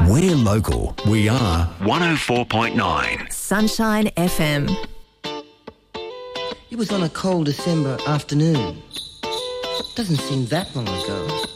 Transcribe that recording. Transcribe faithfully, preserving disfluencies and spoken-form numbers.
We're local. We are one oh four point nine. Sunshine F M. It was on a cold December afternoon. Doesn't seem that long ago.